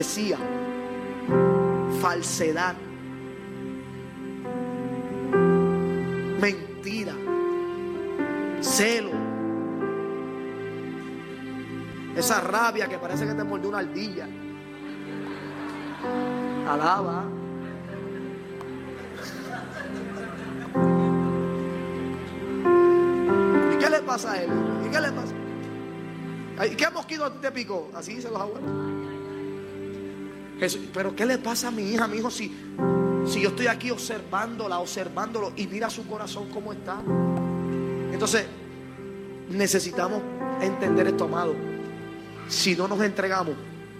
hipocresía, falsedad, mentira, celo, esa rabia que parece que te mordió una ardilla. Alaba. ¿Y qué le pasa a él? ¿Y qué le pasa? ¿Y qué mosquito te picó? Así dicen los abuelos. Pero ¿qué le pasa a mi hija, mi hijo? Si yo estoy aquí observándolo, y mira su corazón cómo está. Entonces necesitamos entender esto, amado. Si no nos entregamos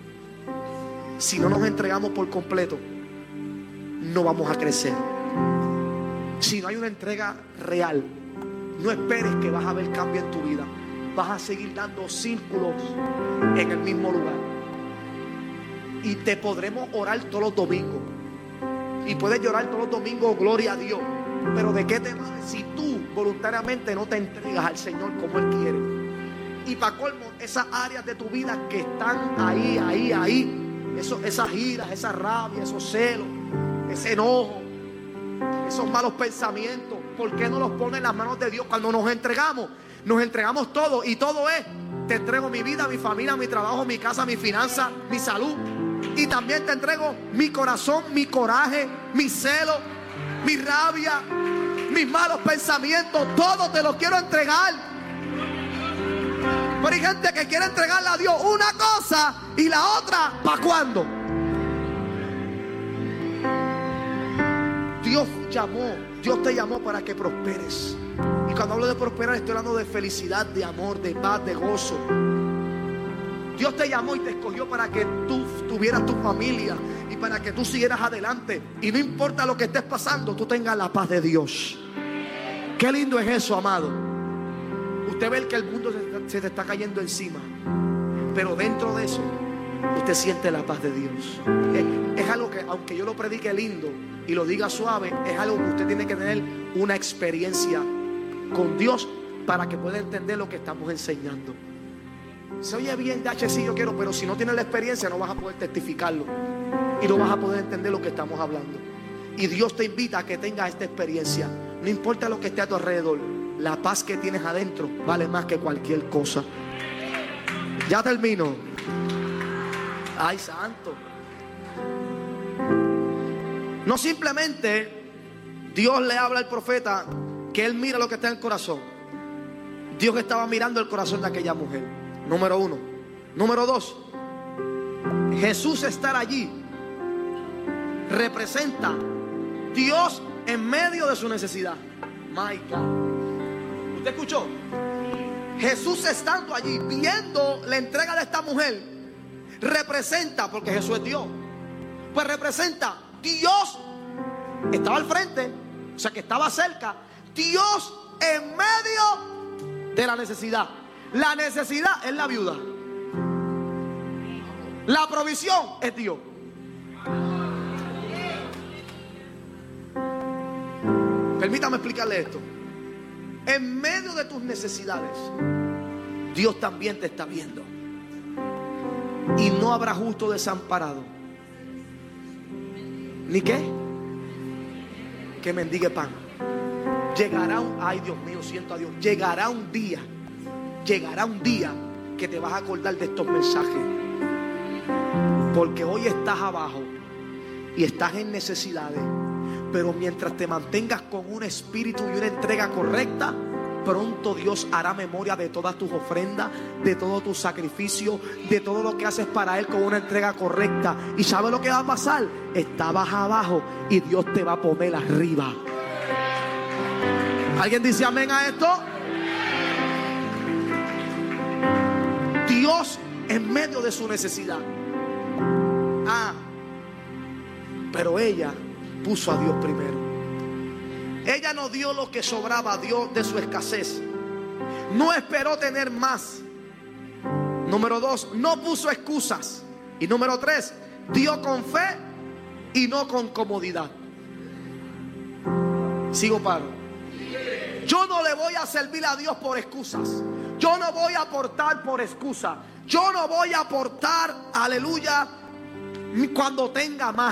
por completo, no vamos a crecer. Si no hay una entrega real, no esperes que vas a ver cambio en tu vida. Vas a seguir dando círculos en el mismo lugar. Y te podremos orar todos los domingos. Y puedes llorar todos los domingos, gloria a Dios. Pero ¿de qué te vale si tú voluntariamente no te entregas al Señor como Él quiere? Y para colmo, esas áreas de tu vida que están ahí. Esas iras, esa rabia, esos celos, ese enojo, esos malos pensamientos, ¿por qué no los pones en las manos de Dios? Cuando nos entregamos todo. Y todo es: te entrego mi vida, mi familia, mi trabajo, mi casa, mi finanza, mi salud. Y también te entrego mi corazón, mi coraje, mi celo, mi rabia, mis malos pensamientos. Todo te lo quiero entregar. Pero hay gente que quiere entregarle a Dios una cosa y la otra, ¿para cuándo? Dios te llamó para que prosperes. Y cuando hablo de prosperar, estoy hablando de felicidad, de amor, de paz, de gozo. Dios te llamó y te escogió para que tú tuvieras tu familia y para que tú siguieras adelante. Y no importa lo que estés pasando, tú tengas la paz de Dios. Qué lindo es eso, amado. Usted ve que el mundo se te está cayendo encima, pero dentro de eso usted siente la paz de Dios. Es algo que, aunque yo lo predique lindo y lo diga suave, es algo que usted tiene que tener una experiencia con Dios para que pueda entender lo que estamos enseñando. Se oye bien, sí, yo quiero, pero si no tienes la experiencia no vas a poder testificarlo y no vas a poder entender lo que estamos hablando. Y Dios te invita a que tengas esta experiencia. No importa lo que esté a tu alrededor, la paz que tienes adentro vale más que cualquier cosa. Ya termino. Ay, santo. No simplemente Dios le habla al profeta que él mira lo que está en el corazón. Dios estaba mirando el corazón de aquella mujer. Número 1. Número 2, Jesús estar allí representa Dios en medio de su necesidad. My God. ¿Usted escuchó? Jesús estando allí, viendo la entrega de esta mujer, representa, porque Jesús es Dios, pues representa Dios estaba al frente, o sea que estaba cerca. Dios en medio de la necesidad. La necesidad es la viuda. La provisión es Dios. Permítame explicarle esto. En medio de tus necesidades, Dios también te está viendo. Y no habrá justo desamparado, ni qué, que mendigue pan. Llegará ay Dios mío, siento a Dios. Llegará un día que te vas a acordar de estos mensajes, porque hoy estás abajo y estás en necesidades, pero mientras te mantengas con un espíritu y una entrega correcta, pronto Dios hará memoria de todas tus ofrendas, de todo tu sacrificio, de todo lo que haces para Él con una entrega correcta. ¿Y sabes lo que va a pasar? Estabas abajo y Dios te va a poner arriba. ¿Alguien dice amén a esto? Dios en medio de su necesidad. Pero ella puso a Dios primero. Ella no dio lo que sobraba, dio de su escasez. No esperó tener más. Número 2, no puso excusas. Y número 3, dio con fe y no con comodidad. Sigo, paro. Yo no le voy a servir a Dios por excusas. Yo no voy a aportar por excusa. Yo no voy a aportar, aleluya, Cuando tenga más.